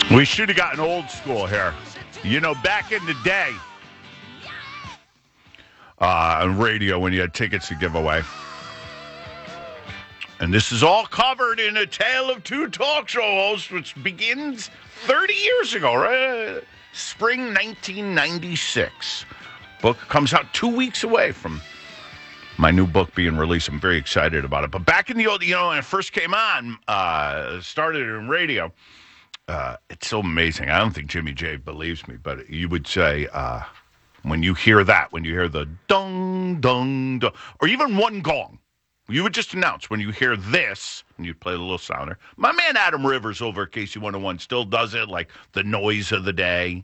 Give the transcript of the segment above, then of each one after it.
We should have gotten old school here. You know, back in the day, on radio when you had tickets to give away. And this is all covered in A Tale of Two Talk Show Hosts, which begins 30 years ago, right? Spring 1996. Book comes out 2 weeks away from my new book being released. I'm very excited about it. But back in the old, when it first came on, started in radio, it's so amazing. I don't think Jimmy J believes me, but you would say, when you hear that, when you hear the dong, dong, dong, or even one gong, you would just announce when you hear this, and you'd play the little sounder. My man Adam Rivers over at KC101 still does it, like the noise of the day.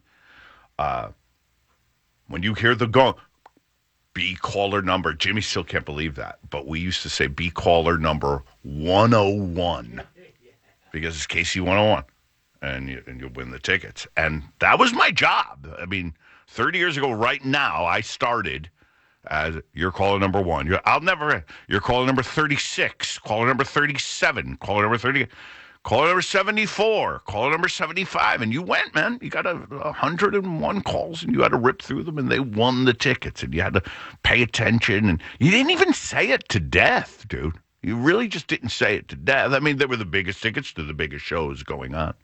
When you hear the gong, be caller number, Jimmy still can't believe that, but we used to say be caller number 101 because it's KC101, and you'll win the tickets. And that was my job. I mean, 30 years ago right now, I started as your caller number 1. You're caller number 36, caller number 37, caller number 30, caller number 74, caller number 75, and you went, man. You got 101 calls, and you had to rip through them, and they won the tickets, and you had to pay attention, and you didn't even say it to death, dude. You really just didn't say it to death. I mean, they were the biggest tickets to the biggest shows going on.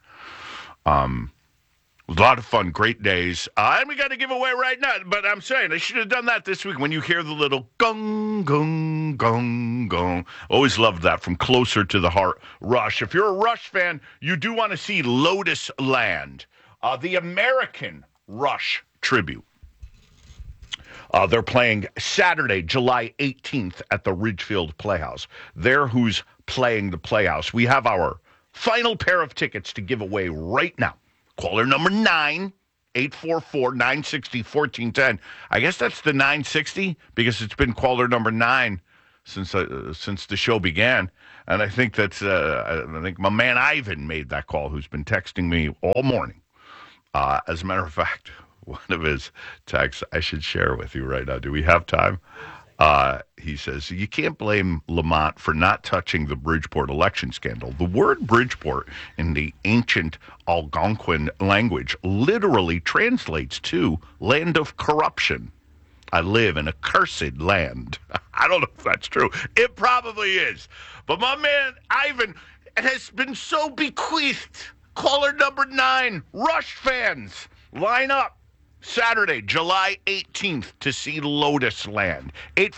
A lot of fun, great days. And we got to give away right now. But I'm saying I should have done that this week when you hear the little gong, gong, gong, gong. Always loved that from Closer to the Heart, Rush. If you're a Rush fan, you do want to see Lotus Land, the American Rush tribute. They're playing Saturday, July 18th at the Ridgefield Playhouse. They're who's playing the Playhouse. We have our final pair of tickets to give away right now. Caller number 9, 844-960-1410. I guess that's the 960 because it's been caller number 9 since the show began. And I think that's I think my man Ivan made that call, who's been texting me all morning. As a matter of fact, one of his texts I should share with you right now. Do we have time? He says, you can't blame Lamont for not touching the Bridgeport election scandal. The word Bridgeport in the ancient Algonquin language literally translates to land of corruption. I live in a cursed land. I don't know if that's true. It probably is. But my man Ivan has been so bequeathed. Caller number 9, Rush fans, line up. Saturday, July 18th to see Lotus Land.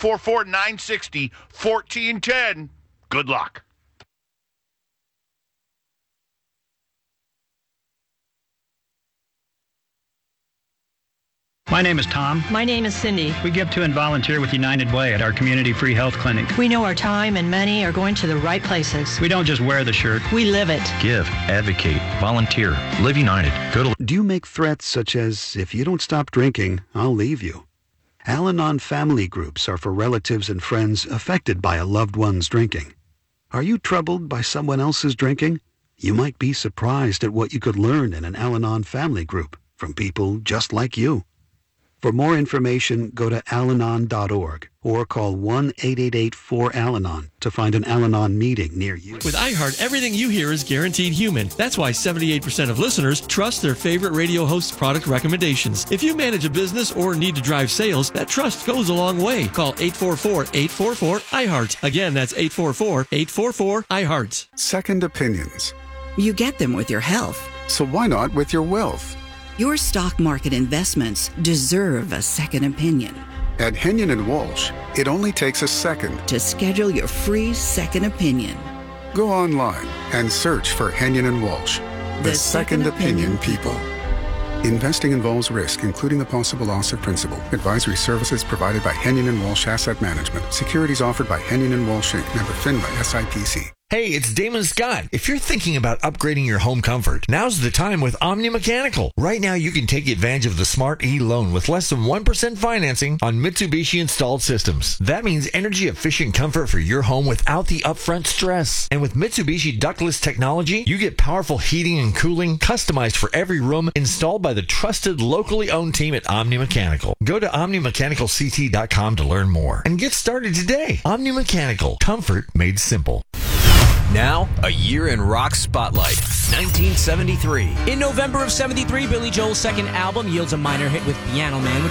844-960-1410. Good luck. My name is Tom. My name is Cindy. We give to and volunteer with United Way at our community free health clinic. We know our time and money are going to the right places. We don't just wear the shirt. We live it. Give, advocate, volunteer, live united. Go to. Do you make threats such as, if you don't stop drinking, I'll leave you? Al-Anon family groups are for relatives and friends affected by a loved one's drinking. Are you troubled by someone else's drinking? You might be surprised at what you could learn in an Al-Anon family group from people just like you. For more information, go to alanon.org or call 1-888-4-ALANON to find an Al-Anon meeting near you. With iHeart, everything you hear is guaranteed human. That's why 78% of listeners trust their favorite radio host's product recommendations. If you manage a business or need to drive sales, that trust goes a long way. Call 844-844-iHeart. Again, that's 844-844-iHeart. Second opinions. You get them with your health. So why not with your wealth? Your stock market investments deserve a second opinion. At Henyon & Walsh, it only takes a second to schedule your free second opinion. Go online and search for Henyon & Walsh, the second opinion people. Investing involves risk, including the possible loss of principal. Advisory services provided by Henyon & Walsh Asset Management. Securities offered by Henyon & Walsh Inc. Member FINRA SIPC. Hey, it's Damon Scott. If you're thinking about upgrading your home comfort, now's the time with Omni Mechanical. Right now, you can take advantage of the Smart E-Loan with less than 1% financing on Mitsubishi installed systems. That means energy-efficient comfort for your home without the upfront stress. And with Mitsubishi ductless technology, you get powerful heating and cooling customized for every room, installed by the trusted, locally owned team at Omni Mechanical. Go to OmniMechanicalCT.com to learn more and get started today. Omni Mechanical. Comfort made simple. Now, a year in rock spotlight. 1973. In November of 73, Billy Joel's second album yields a minor hit with Piano Man, which